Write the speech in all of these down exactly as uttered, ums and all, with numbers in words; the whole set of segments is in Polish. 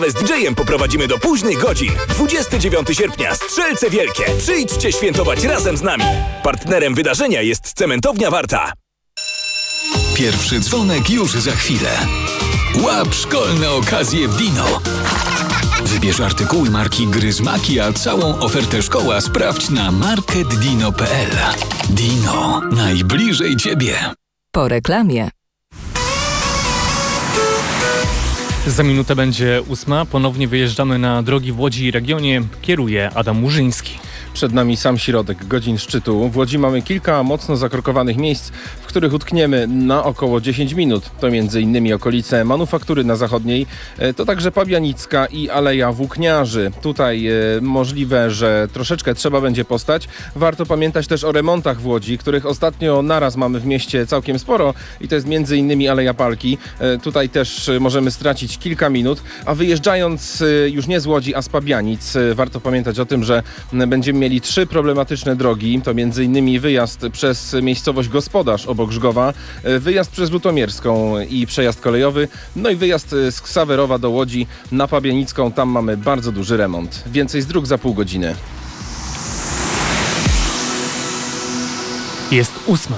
Z didżejem poprowadzimy do późnych godzin. dwudziestego dziewiątego sierpnia Strzelce Wielkie. Przyjdźcie świętować razem z nami. Partnerem wydarzenia jest Cementownia Warta. Pierwszy dzwonek już za chwilę. Łap szkolne okazje w Dino. Wybierz artykuły marki Gryzmaki, a całą ofertę szkoła sprawdź na market dino kropka p l. Dino. Najbliżej Ciebie. Po reklamie. Za minutę będzie ósma. Ponownie wyjeżdżamy na drogi w Łodzi i regionie. Kieruje Adam Murzyński. Przed nami sam środek godzin szczytu. W Łodzi mamy kilka mocno zakrokowanych miejsc, w których utkniemy na około dziesięć minut. To między innymi okolice Manufaktury na Zachodniej, to także Pabianicka i Aleja Włókniarzy. Tutaj e, możliwe, że troszeczkę trzeba będzie postać. Warto pamiętać też o remontach w Łodzi, których ostatnio naraz mamy w mieście całkiem sporo i to jest między innymi Aleja Palki. E, tutaj też możemy stracić kilka minut, a wyjeżdżając e, już nie z Łodzi, a z Pabianic, e, warto pamiętać o tym, że będziemy mieli trzy problematyczne drogi, to między innymi wyjazd przez miejscowość Gospodarz obok Żgowa, wyjazd przez Lutomierską i przejazd kolejowy, no i wyjazd z Ksawerowa do Łodzi na Pabianicką, tam mamy bardzo duży remont. Więcej z dróg za pół godziny. Jest ósma.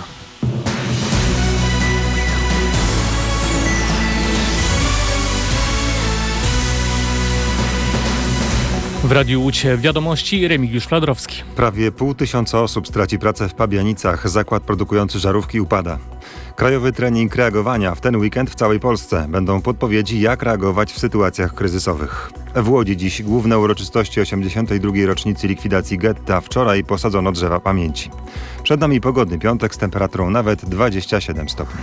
W Radiu Łódź Wiadomości Remigiusz Fladrowski. Prawie pół tysiąca osób straci pracę w Pabianicach. Zakład produkujący żarówki upada. Krajowy trening reagowania w ten weekend w całej Polsce. Będą podpowiedzi, jak reagować w sytuacjach kryzysowych. W Łodzi dziś główne uroczystości osiemdziesiątej drugiej rocznicy likwidacji getta. Wczoraj posadzono drzewa pamięci. Przed nami pogodny piątek z temperaturą nawet dwadzieścia siedem stopni.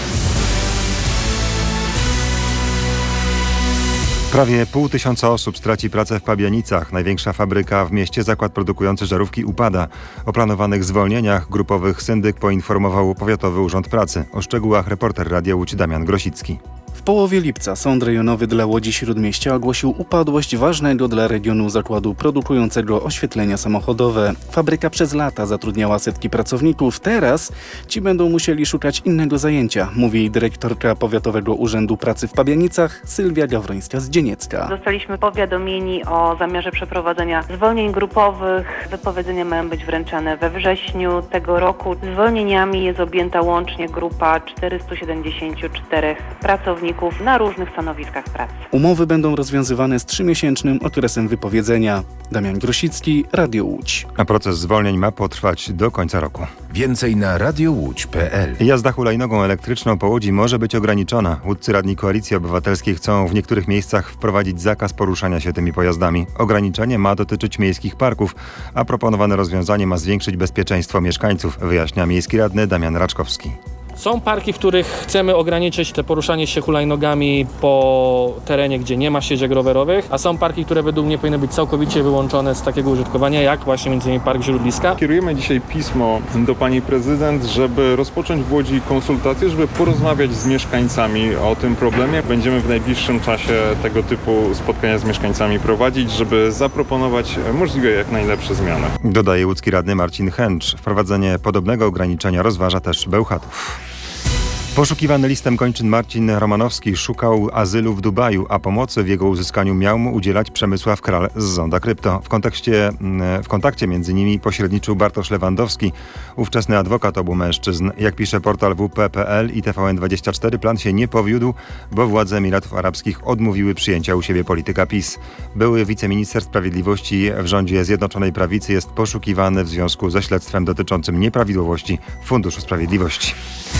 Prawie pół tysiąca osób straci pracę w Pabianicach. Największa fabryka w mieście, zakład produkujący żarówki upada. O planowanych zwolnieniach grupowych syndyk poinformował Powiatowy Urząd Pracy. O szczegółach reporter Radia Łódź Damian Grosicki. W połowie lipca Sąd Rejonowy dla Łodzi Śródmieścia ogłosił upadłość ważnego dla regionu zakładu produkującego oświetlenia samochodowe. Fabryka przez lata zatrudniała setki pracowników. Teraz ci będą musieli szukać innego zajęcia, mówi dyrektorka Powiatowego Urzędu Pracy w Pabianicach Sylwia Gawrońska z Dzieniecka. Zostaliśmy powiadomieni o zamiarze przeprowadzenia zwolnień grupowych. Wypowiedzenia mają być wręczane we wrześniu tego roku. Zwolnieniami jest objęta łącznie grupa czterystu siedemdziesięciu czterech pracowników na różnych stanowiskach pracy. Umowy będą rozwiązywane z trzymiesięcznym okresem wypowiedzenia. Damian Grosicki, Radio Łódź. A proces zwolnień ma potrwać do końca roku. Więcej na radio łódź kropka p l. Jazda hulajnogą elektryczną po Łodzi może być ograniczona. Łódźcy radni Koalicji Obywatelskiej chcą w niektórych miejscach wprowadzić zakaz poruszania się tymi pojazdami. Ograniczenie ma dotyczyć miejskich parków, a proponowane rozwiązanie ma zwiększyć bezpieczeństwo mieszkańców, wyjaśnia miejski radny Damian Raczkowski. Są parki, w których chcemy ograniczyć te poruszanie się hulajnogami po terenie, gdzie nie ma ścieżek rowerowych, a są parki, które według mnie powinny być całkowicie wyłączone z takiego użytkowania, jak właśnie między innymi Park Źródliska. Kierujemy dzisiaj pismo do pani prezydent, żeby rozpocząć w Łodzi konsultacje, żeby porozmawiać z mieszkańcami o tym problemie. Będziemy w najbliższym czasie tego typu spotkania z mieszkańcami prowadzić, żeby zaproponować możliwie jak najlepsze zmiany. Dodaje łódzki radny Marcin Chęcz. Wprowadzenie podobnego ograniczenia rozważa też Bełchatów. Poszukiwany listem kończyn Marcin Romanowski szukał azylu w Dubaju, a pomocy w jego uzyskaniu miał mu udzielać Przemysław Kral z Zonda Krypto. W kontekście, w kontakcie między nimi pośredniczył Bartosz Lewandowski, ówczesny adwokat obu mężczyzn. Jak pisze portal w p kropka p l i T V N dwadzieścia cztery, plan się nie powiódł, bo władze Emiratów Arabskich odmówiły przyjęcia u siebie polityka PiS. Były wiceminister sprawiedliwości w rządzie Zjednoczonej Prawicy jest poszukiwany w związku ze śledztwem dotyczącym nieprawidłowości w Funduszu Sprawiedliwości.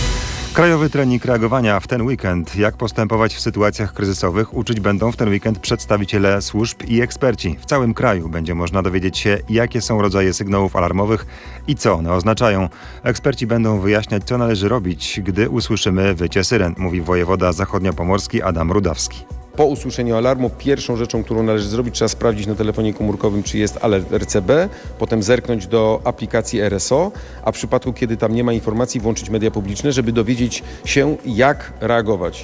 Krajowy trening reagowania w ten weekend. Jak postępować w sytuacjach kryzysowych uczyć będą w ten weekend przedstawiciele służb i eksperci. W całym kraju będzie można dowiedzieć się, jakie są rodzaje sygnałów alarmowych i co one oznaczają. Eksperci będą wyjaśniać, co należy robić, gdy usłyszymy wycie syren, mówi wojewoda zachodniopomorski Adam Rudawski. Po usłyszeniu alarmu pierwszą rzeczą, którą należy zrobić, trzeba sprawdzić na telefonie komórkowym, czy jest alert R C B, potem zerknąć do aplikacji R S O, a w przypadku, kiedy tam nie ma informacji, włączyć media publiczne, żeby dowiedzieć się, jak reagować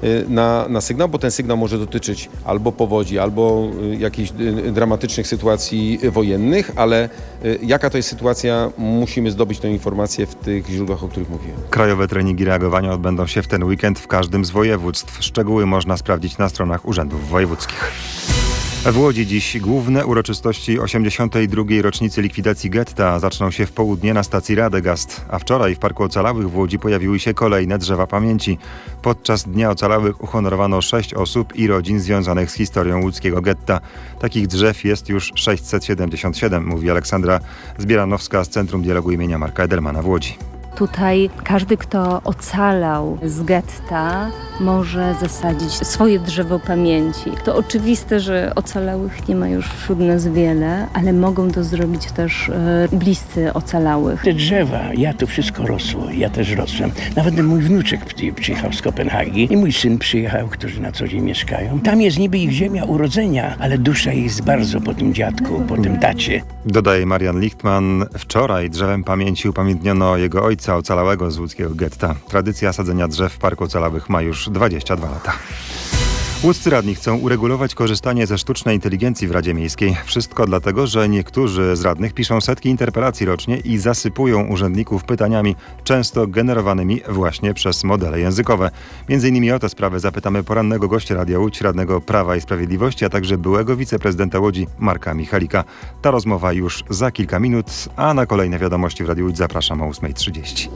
na, na sygnał, bo ten sygnał może dotyczyć albo powodzi, albo jakichś dramatycznych sytuacji wojennych, ale jaka to jest sytuacja, musimy zdobyć tę informację w tych źródłach, o których mówiłem. Krajowe treningi reagowania odbędą się w ten weekend w każdym z województw. Szczegóły można sprawdzić na stronie stronach urzędów wojewódzkich. W Łodzi dziś główne uroczystości osiemdziesiątej drugiej rocznicy likwidacji getta zaczną się w południe na stacji Radegast, a wczoraj w Parku Ocalałych w Łodzi pojawiły się kolejne drzewa pamięci. Podczas Dnia Ocalałych uhonorowano sześć osób i rodzin związanych z historią łódzkiego getta. Takich drzew jest już sześćset siedemdziesiąt siedem, mówi Aleksandra Zbieranowska z Centrum Dialogu imienia Marka Edelmana w Łodzi. Tutaj każdy, kto ocalał z getta, może zasadzić swoje drzewo pamięci. To oczywiste, że ocalałych nie ma już wśród nas wiele, ale mogą to zrobić też e, bliscy ocalałych. Te drzewa, ja to wszystko rosło, ja też rosłem. Nawet mój wnuczek przyjechał z Kopenhagi i mój syn przyjechał, którzy na co dzień mieszkają. Tam jest niby ich ziemia urodzenia, ale dusza jest bardzo po tym dziadku, po tym tacie. Dodaje Marian Lichtman. Wczoraj drzewem pamięci upamiętniono jego ojca ocalałego z łódzkiego getta. Tradycja sadzenia drzew w Parku Ocalałych ma już dwadzieścia dwa lata. Łódzcy radni chcą uregulować korzystanie ze sztucznej inteligencji w Radzie Miejskiej. Wszystko dlatego, że niektórzy z radnych piszą setki interpelacji rocznie i zasypują urzędników pytaniami, często generowanymi właśnie przez modele językowe. Między innymi o tę sprawę zapytamy porannego gościa Radia Łódź, radnego Prawa i Sprawiedliwości, a także byłego wiceprezydenta Łodzi Marka Michalika. Ta rozmowa już za kilka minut, a na kolejne wiadomości w Radiu Łódź zapraszam o ósma trzydzieści.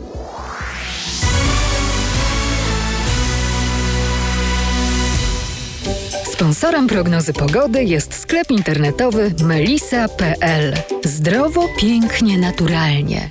Sponsorem prognozy pogody jest sklep internetowy melisa kropka pe el. Zdrowo, pięknie, naturalnie.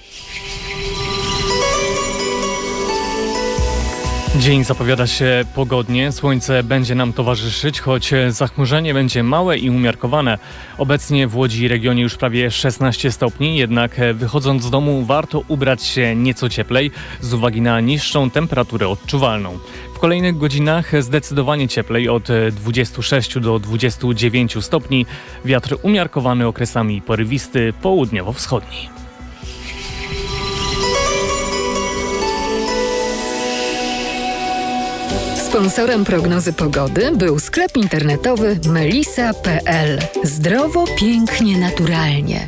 Dzień zapowiada się pogodnie, słońce będzie nam towarzyszyć, choć zachmurzenie będzie małe i umiarkowane. Obecnie w Łodzi i regionie już prawie szesnaście stopni, jednak wychodząc z domu warto ubrać się nieco cieplej z uwagi na niższą temperaturę odczuwalną. W kolejnych godzinach zdecydowanie cieplej od dwudziestu sześciu do dwudziestu dziewięciu stopni, wiatr umiarkowany okresami porywisty, południowo-wschodni. Sponsorem prognozy pogody był sklep internetowy melisa kropka pe el. Zdrowo, pięknie, naturalnie.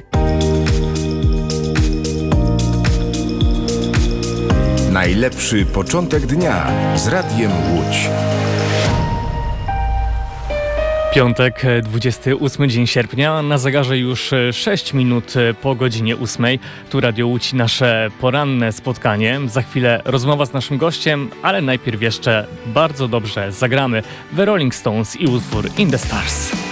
Najlepszy początek dnia z Radiem Łódź. Piątek, dwudziesty ósmy dzień sierpnia, na zegarze już sześć minut po godzinie ósmej. Tu Radio Łódź, nasze poranne spotkanie. Za chwilę rozmowa z naszym gościem, ale najpierw jeszcze bardzo dobrze zagramy The Rolling Stones i utwór In the Stars.